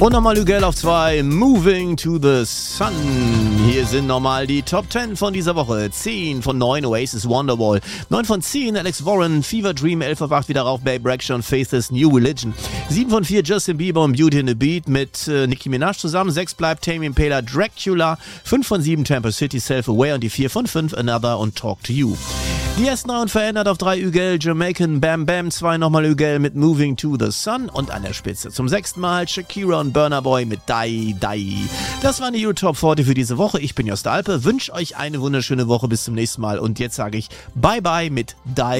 Und nochmal Hügel auf 2, Moving to the Sun. Hier sind nochmal die Top 10 von dieser Woche. 10 von 9, Oasis, Wonderwall. 9 von 10, Alex Warren, Fever Dream. 11 auf 8, wieder rauf, Babe Rexha, Faithless, New Religion. 7 von 4, Justin Bieber und Beauty and the Beat mit Nicki Minaj zusammen. 6 bleibt Tame Impala, Dracula. 5 von 7, Tampa City, Self-Aware. Und die 4 von 5, Another und Talk to You. Die ersten 3 unverändert auf 3 Hügel, Jamaican Bam Bam, 2 nochmal Hügel mit Moving to the Sun und an der Spitze zum 6. Mal Shakira und Burna Boy mit Die Die. Das waren die Eurotop 40 für diese Woche. Ich bin Jost Alpe, wünsche euch eine wunderschöne Woche, bis zum nächsten Mal und jetzt sage ich Bye Bye mit Die